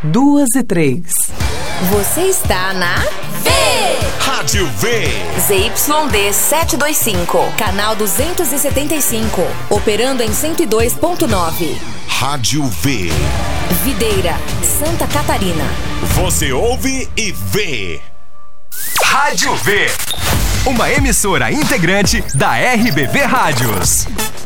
2h03. Você está na Rádio V. ZYD 725, canal 275, operando em 102.9. Rádio V. Videira, Santa Catarina. Você ouve e vê. Rádio V, uma emissora integrante da RBV Rádios.